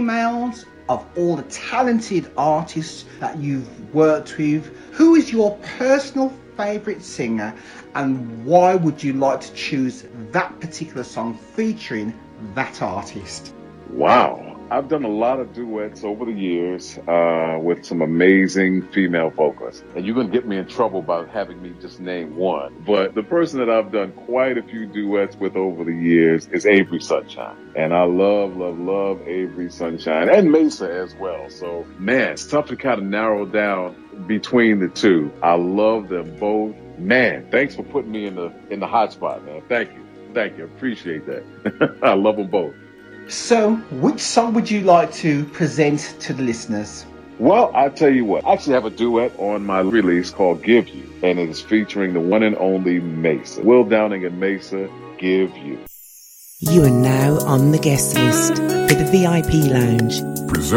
emails of all the talented artists that you've worked with. Who is your personal favourite singer, and why would you like to choose that particular song featuring that artist? Wow. I've done a lot of duets over the years with some amazing female vocalists. And you're going to get me in trouble by having me just name one. But the person that I've done quite a few duets with over the years is Avery Sunshine. And I love Avery Sunshine and Mesa as well. So, man, it's tough to kind of narrow down between the two. I love them both. Man, thanks for putting me in the hot spot, man. Thank you. I appreciate that. I love them both. So, which song would you like to present to the listeners? Well, I'll tell you what. I actually have a duet on my release called Give You, and it is featuring the one and only Mesa. Will Downing and Mesa, Give You. You are now on the guest list for the VIP Lounge. Present